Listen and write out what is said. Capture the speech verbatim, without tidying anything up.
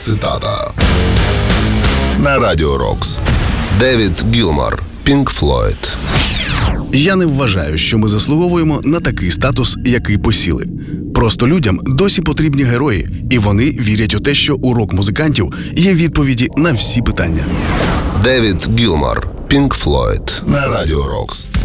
цитата. На Радіо Рокс. Девід Гілмор, Pink Floyd. Я не вважаю, що ми заслуговуємо на такий статус, який посіли. Просто людям досі потрібні герої, і вони вірять у те, що у рок-музикантів є відповіді на всі питання. Девід Гілмор, Pink Floyd. На Радіо Рокс.